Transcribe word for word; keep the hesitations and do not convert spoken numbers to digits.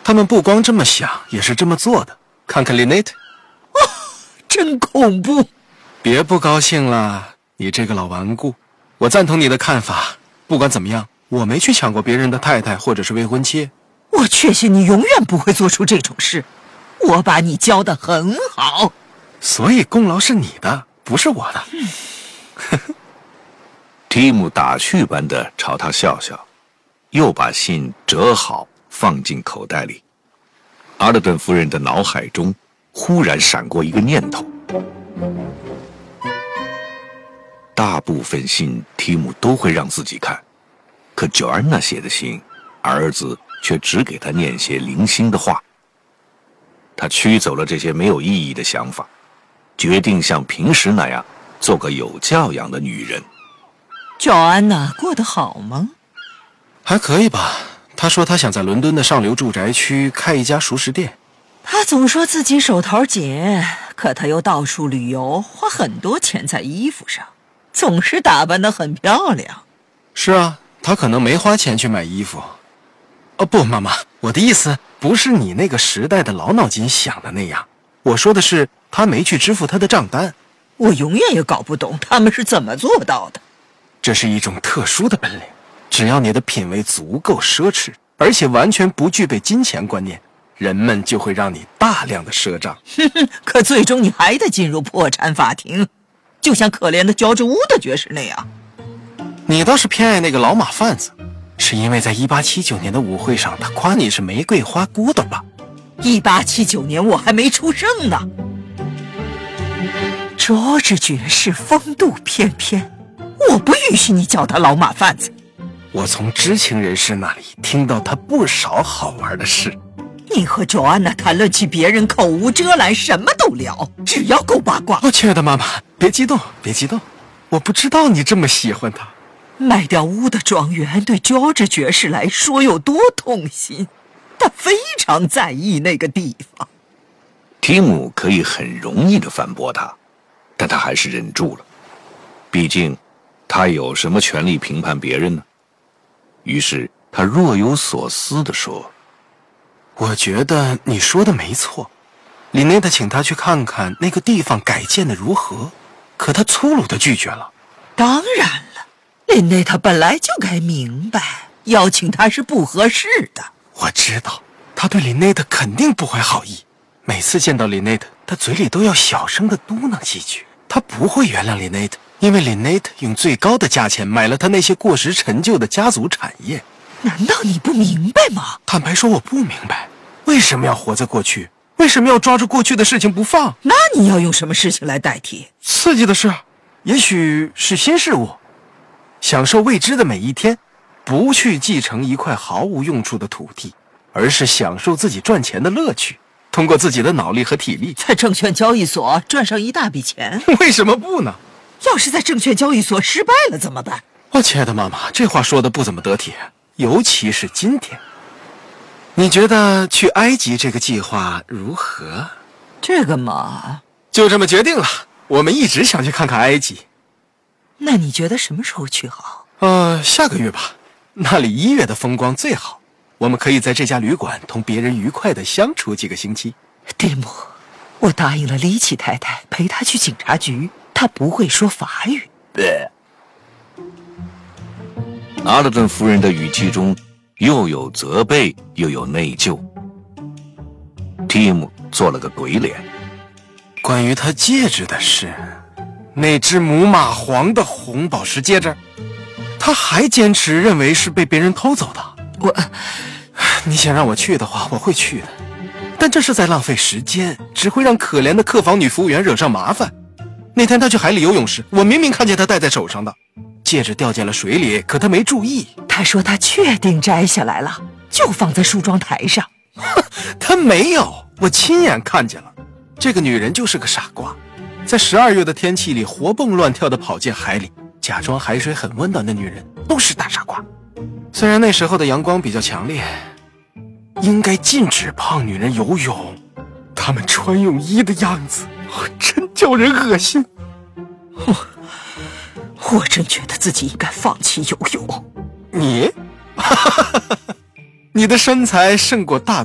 他们不光这么想，也是这么做的。看看 Lynette， 哦，真恐怖！ 别不高兴了，你这个老顽固。我赞同你的看法，不管怎么样，我没去抢过别人的太太或者是未婚妻。 我确信你永远不会做出这种事，我把你教得很好， 所以功劳是你的，不是我的。 嗯、提姆打趣般的朝他笑笑，又把信折好放进口袋里。阿勒顿夫人的脑海中忽然闪过一个念头，大部分信提姆都会让自己看，可乔安娜写的信，儿子却只给他念些零星的话。他驱走了这些没有意义的想法，决定像平时那样做个有教养的女人。 乔安娜过得好吗？ 还可以吧。他说他想在伦敦的上流住宅区开一家熟食店。 他总说自己手头紧，可他又到处旅游，花很多钱在衣服上，总是打扮得很漂亮。 是啊，他可能没花钱去买衣服。哦不，妈妈，我的意思不是你那个时代的老脑筋想的那样，我说的是他没去支付他的账单。 我永远也搞不懂他们是怎么做到的。 这是一种特殊的本领，只要你的品味足够奢侈，而且完全不具备金钱观念，人们就会让你大量的赊账。 可最终你还得进入破产法庭，就像可怜的乔治·乌德爵士那样。 你倒是偏爱那个老马贩子，是因为在一八七九年的舞会上他夸你是玫瑰花骨朵吧？ 一八七九年我还没出生呢。乔治爵士风度翩翩，我不允许你叫他老马贩子。 我从知情人士那里听到他不少好玩的事。 你和乔安娜谈论起别人口无遮拦，什么都聊，只要够八卦。 哦，亲爱的妈妈，别激动，别激动，我不知道你这么喜欢他。 卖掉屋的庄园对乔治爵士来说有多痛心，他非常在意那个地方。 提姆可以很容易地反驳他，但他还是忍住了，毕竟他有什么权利评判别人呢？于是他若有所思地说， 我觉得你说的没错，里内特请他去看看那个地方改建的如何，可他粗鲁地拒绝了。 当然了，林内特本来就该明白，邀请他是不合适的。 我知道，他对林内特肯定不怀好意。每次见到林内特，他嘴里都要小声地嘟囔几句。他不会原谅林内特，因为林内特用最高的价钱买了他那些过时陈旧的家族产业。 难道你不明白吗？ 坦白说，我不明白，为什么要活在过去？为什么要抓住过去的事情不放？ 那你要用什么事情来代替？ 刺激的事，也许是新事物，享受未知的每一天，不去继承一块毫无用处的土地，而是享受自己赚钱的乐趣，通过自己的脑力和体力， 在证券交易所赚上一大笔钱。 为什么不呢？ 要是在证券交易所失败了怎么办？ 哦，亲爱的妈妈，这话说的不怎么得体，尤其是今天。你觉得去埃及这个计划如何？ 这个嘛， 就这么决定了。我们一直想去看看埃及。 那你觉得什么时候去好？ 呃，下个月吧，那里一月的风光最好。我们可以在这家旅馆同别人愉快地相处几个星期。 蒂姆，我答应了里奇太太陪她去警察局，她不会说法语。 对。阿勒顿夫人的语气中又有责备又有内疚。提姆做了个鬼脸。 关于他戒指的事，那只母蚂蟥的红宝石戒指，他还坚持认为是被别人偷走的。 我， 你想让我去的话，我会去的，但这是在浪费时间，只会让可怜的客房女服务员惹上麻烦。那天他去海里游泳时，我明明看见他戴在手上的戒指掉进了水里，可他没注意。 他说他确定摘下来了，就放在梳妆台上。 他没有，我亲眼看见了。这个女人就是个傻瓜，在十二月的天气里活蹦乱跳地跑进海里，假装海水很温暖的女人都是大傻瓜。虽然那时候的阳光比较强烈，应该禁止胖女人游泳。她们穿泳衣的样子，哦，真叫人恶心。 我我真觉得自己应该放弃游泳。 你？你的身材胜过大